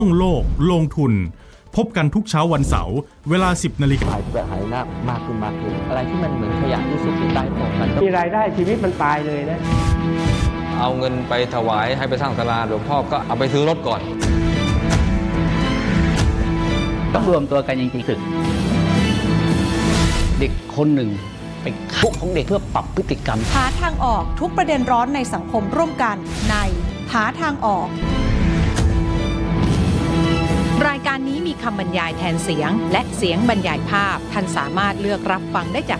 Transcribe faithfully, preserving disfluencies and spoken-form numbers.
ท่องโลกลงทุนพบกันทุกเช้าวันเสาร์เวลา สิบนาฬิกาหายแบบหายหน้ามากขึ้นมากขึ้นอะไรที่มันเหมือนขยะที่สุดอยู่ใต้ผมมันมีรายได้ชีวิตมันตายเลยนะเอาเงินไปถวายให้ไปสร้างศาลาหลวงพ่อก็เอาไปซื้อรถก่อนต้องรวมตัวกันจริงๆคือเด็กคนหนึ่งเป็นคุกของเด็กเพื่อปรับพฤติกรรมหาทางออกทุกประเด็นร้อนในสังคมร่วมกันในหาทางออกรายการนี้มีคำบรรยายแทนเสียงและเสียงบรรยายภาพท่านสามารถเลือกรับฟังได้จาก